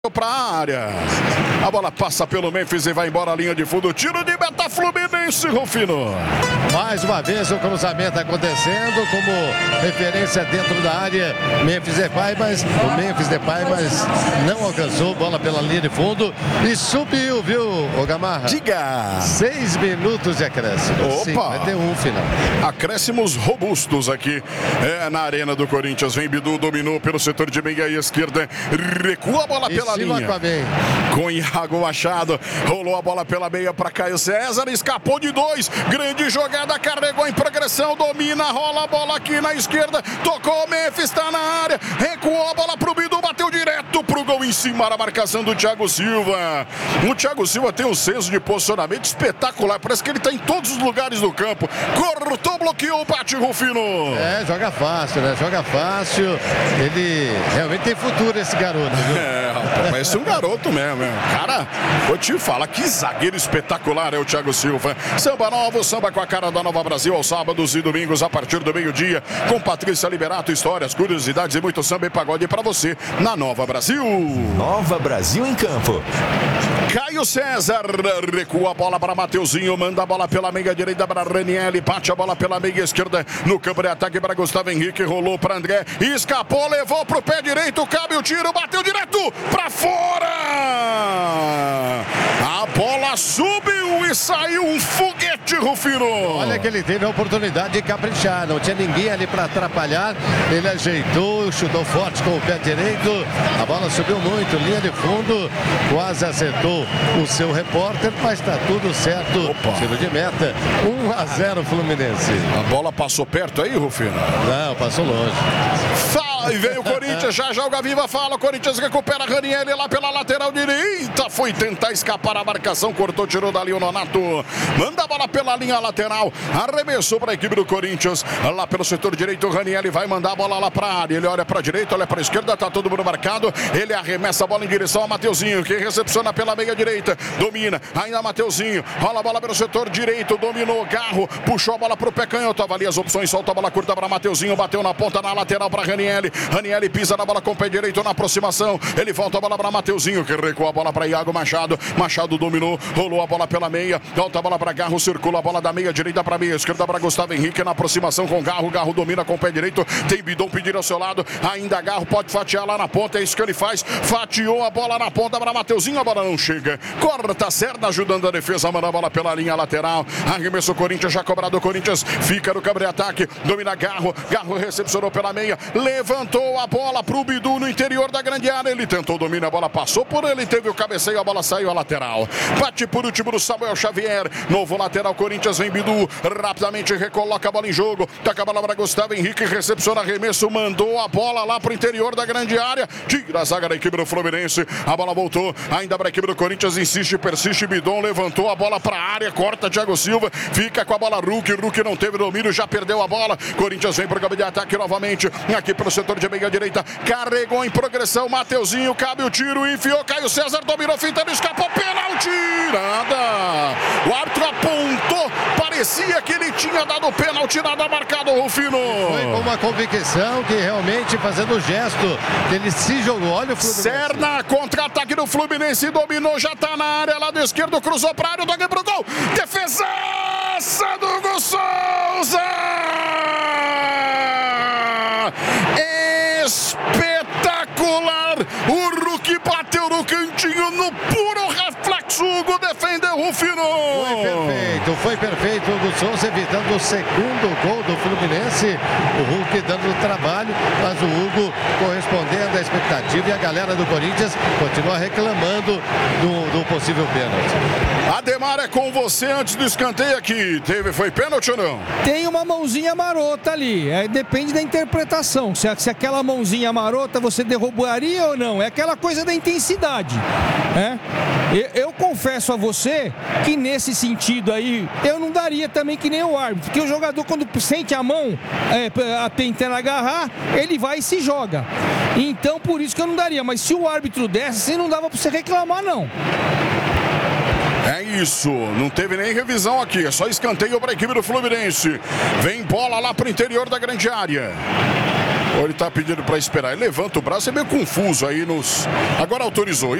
Para a área, a bola passa pelo Memphis e vai embora a linha de fundo. Tiro de meta Fluminense, Rufino. Mais uma vez o cruzamento acontecendo como referência dentro da área. Memphis Depay, mas não alcançou bola pela linha de fundo e subiu, viu, o Gamarra? Diga! 6 minutos de acréscimo. Opa! Vai ter um final. Acréscimos robustos aqui na arena do Corinthians. Vem Bidu, dominou pelo setor de meia esquerda, recua a bola pela linha. Com Iago Machado, rolou a bola pela meia para Caio César, escapou de 2, grande jogada, carregou em progressão, domina, rola a bola aqui na esquerda, tocou o Memphis, está na área, recuou a bola pro Bidu, bateu direto pro gol em cima da marcação do Thiago Silva. O Thiago Silva tem um senso de posicionamento espetacular, parece que ele está em todos os lugares do campo, cortou, bloqueou, bate, Rufino. Joga fácil, né? Joga fácil, ele realmente tem futuro esse garoto, viu? Rapaz, parece um garoto mesmo, cara, vou te falar, que zagueiro espetacular é o Thiago Silva. Samba novo, samba com a cara da Nova Brasil, aos sábados e domingos a partir do meio-dia, com Patrícia Liberato, histórias, curiosidades e muito samba e pagode para você na Nova Brasil. Nova Brasil em campo. Caio César recua a bola para Mateuzinho, manda a bola pela meia direita para Raniel, bate a bola pela meia esquerda no campo de ataque para Gustavo Henrique, rolou para André, escapou, levou para o pé direito, cabe o tiro, bateu direto para fora. A bola subiu e saiu um foguete, Rufino. Olha que ele teve a oportunidade de caprichar, não tinha ninguém ali para atrapalhar, ele ajeitou, chutou forte com o pé direito, a bola subiu muito, linha de fundo, quase acertou o seu repórter, mas está tudo certo. Tiro de meta, 1-0 Fluminense. A bola passou perto aí, Rufino? Não, passou longe. E veio o Corinthians, já o Gaviva fala, o Corinthians recupera Raniel lá pela lateral direita, foi tentar escapar a marcação, cortou, tirou dali o Nonato, manda a bola pela linha lateral, arremessou para a equipe do Corinthians, lá pelo setor direito, o Raniel vai mandar a bola lá para a área, ele olha para a direita, olha para a esquerda, tá todo mundo marcado, ele arremessa a bola em direção a Mateuzinho, que recepciona pela meia direita, domina, ainda Mateuzinho, rola a bola pelo setor direito, dominou, Garro, puxou a bola para o pé canhoto, avalia as opções, solta a bola curta para Mateuzinho, bateu na ponta, na lateral para Raniel, pisa na bola com o pé direito na aproximação, ele volta a bola para Mateuzinho, que recua a bola para Iago Machado, Machado dominou, rolou a bola pela meia, volta a bola para Garro, circula a bola da meia direita para meia esquerda para Gustavo Henrique na aproximação com Garro domina com o pé direito, tem Bidon pedindo ao seu lado, ainda Garro pode fatiar lá na ponta, é isso que ele faz, fatiou a bola na ponta para Mateuzinho, a bola não chega, corta certa, ajudando a defesa, manda a bola pela linha lateral, arremesso o Corinthians, já cobrado o Corinthians, fica no campo de ataque, domina Garro recepcionou pela meia, levantou a bola pro Bidu no interior da grande área, ele tentou dominar, a bola passou por ele, teve o cabeceio, a bola saiu a lateral, bate por último do Samuel Xavier, novo lateral, Corinthians, vem Bidu, rapidamente recoloca a bola em jogo, taca a bola para Gustavo Henrique, recepciona arremesso, mandou a bola lá pro interior da grande área, tira a zaga da equipe do Fluminense, a bola voltou, ainda para a equipe do Corinthians, insiste, persiste, Bidon levantou a bola para a área, corta Thiago Silva, fica com a bola Hulk não teve domínio, já perdeu a bola, Corinthians vem pro campo de ataque novamente, aqui pelo setor de meia direita, carregou em progressão, Mateuzinho, cabe o tiro, enfiou, Caio César, dominou, fintando, escapou, pênalti, nada, o árbitro apontou, parecia que ele tinha dado pênalti, nada marcado, Rufino. Foi com uma convicção que realmente fazendo o gesto, ele se jogou, olha o Fluminense. Serna, contra-ataque do Fluminense, dominou, já tá na área, lado esquerdo, cruzou pra área, toque pro gol, defesaça do Hugo Souza! Espetacular! O Hulk bateu no cantinho, no puro reflexo, Hugo defendeu, Rufino! Foi perfeito, Hugo Souza evitando o segundo gol do Fluminense, o Hulk dando trabalho, mas o Hugo correspondendo à expectativa e a galera do Corinthians continua reclamando do possível pênalti. Ademar, é com você antes do escanteio aqui, foi pênalti ou não? Tem uma mãozinha marota ali, depende da interpretação, se aquela mãozinha marota você derrubaria ou não, é aquela coisa da intensidade, eu confesso a você que nesse sentido aí, eu não daria também que nem o árbitro, porque o jogador quando sente a mão tentando agarrar, ele vai e se joga, então por isso que eu não daria, mas se o árbitro desse, não dava pra você reclamar não. É isso, não teve nem revisão aqui, é só escanteio para a equipe do Fluminense. Vem bola lá para o interior da grande área. Ou ele tá pedindo para esperar. Ele levanta o braço, é meio confuso aí nos... Agora autorizou.